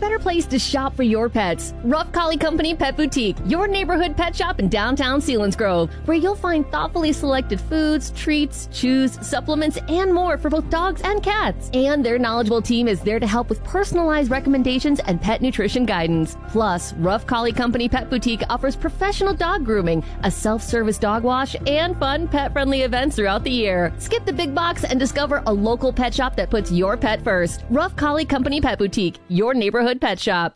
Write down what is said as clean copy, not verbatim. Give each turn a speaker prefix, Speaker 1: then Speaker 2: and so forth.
Speaker 1: better place to shop for your pets? Rough Collie Company Pet Boutique, your neighborhood pet shop in downtown Selinsgrove, where you'll find thoughtfully selected foods, treats, chews, supplements, and more for both dogs and cats. And their knowledgeable team is there to help with personalized recommendations and pet nutrition guidance. Plus, Rough Collie Company Pet Boutique offers professional dog grooming, a self-service dog wash, and fun pet-friendly events throughout the year. Skip the big box and discover a local pet shop that puts your pet first. Rough Collie Company Pet Boutique, your neighborhood pet shop.